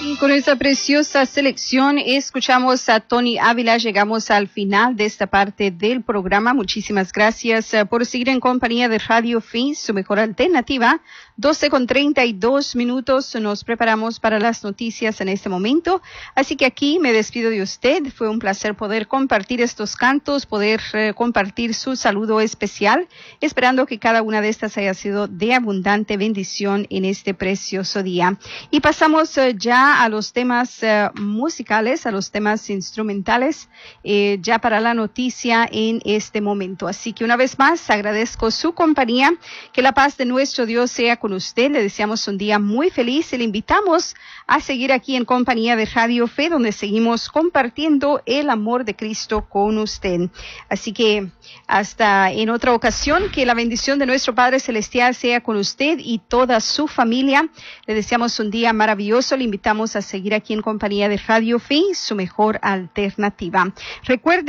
Y con esa preciosa selección escuchamos a Tony Ávila. Llegamos al final de esta parte del programa. Muchísimas gracias por seguir en compañía de Radio Fe, su mejor alternativa. 12:32. Nos preparamos para las noticias en este momento. Así que aquí me despido de usted. Fue un placer poder compartir estos cantos, poder compartir su saludo especial, esperando que cada una de estas haya sido de abundante bendición en este precioso día. Y pasamos ya a los temas musicales, a los temas instrumentales, ya para la noticia en este momento. Así que una vez más agradezco su compañía, que la paz de nuestro Dios sea con usted. Le deseamos un día muy feliz y le invitamos a seguir aquí en compañía de Radio Fe, donde seguimos compartiendo el amor de Cristo con usted. Así que hasta en otra ocasión, que la bendición de nuestro Padre Celestial sea con usted y toda su familia. Le deseamos un día maravilloso. Le invitamos a seguir aquí en compañía de Radio Fe, su mejor alternativa. Recuerde